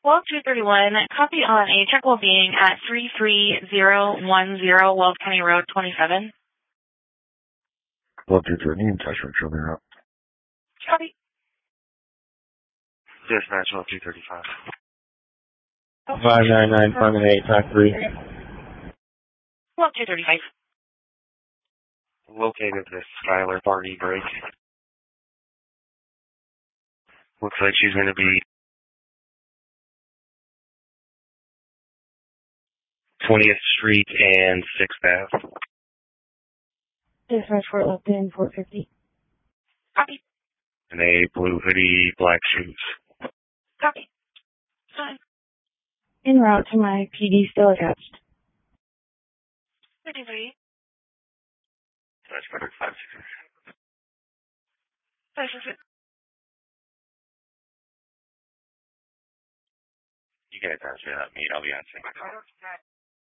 Well, 231, copy on a check well being at 33010 Wells County Road 27. Well, 213, attachment showing up. Copy. Dispatch, well, 235. 599, Farming 8, Track 3. Well, 235. Located this Skylar party break. Looks like she's going to be 20th Street and 6th Ave. Dispatch Fort Lupton, 450. Copy. In a blue hoodie, black shoes. Copy. Fine. En route to my PD, still attached. 33. That's better. 566. You can attach that. I'll be on 6.